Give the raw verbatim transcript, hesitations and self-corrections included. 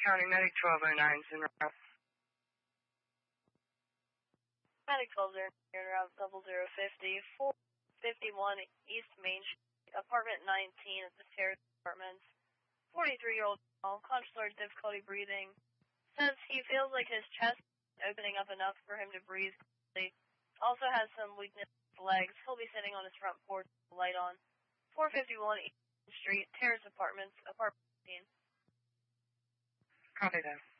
County Medic twelve oh nine is en route. Medic twelve oh nine en route double zero fifty, four fifty-one East Main Street, apartment nineteen at the Terrace Apartments. forty-three-year-old male, consular difficulty breathing. Says he feels like his chest is opening up enough for him to breathe clearly. Also has some weakness in his legs. He'll be sitting on his front porch with the light on. four fifty-one East Main Street, Terrace Apartments, apartment nineteen. Copy that.